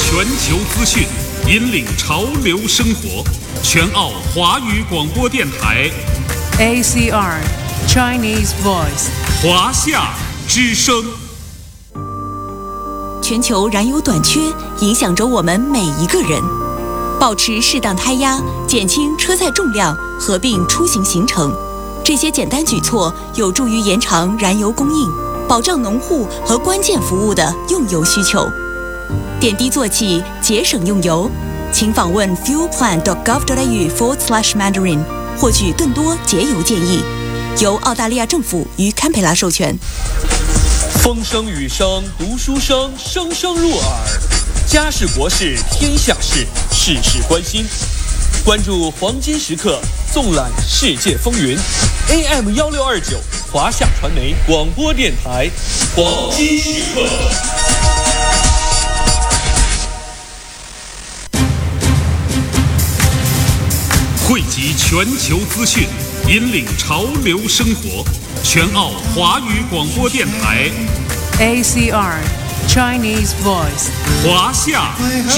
全球资讯，引领潮流生活。全澳华语广播电台 ACR Chinese Voice 华夏之声。 全球燃油短缺影响着我们每一个人，保持适当胎压，减轻车载重量，合并出行行程，这些简单举措有助于延长燃油供应，保障农户和关键服务的用油需求。点滴做起，节省用油，请访问 fuelplan.gov.au/Mandarin 获取更多节油建议。由澳大利亚政府与堪培拉授权。 风声雨声读书声，声声入耳。家事国事天下事，事事关心。关注黄金时刻，纵览世界风云。AM1629华夏传媒广播电台，黄金时刻。 汇集全球资讯，引领潮流生活。全澳华语广播电台 ACR Chinese Voice 华夏之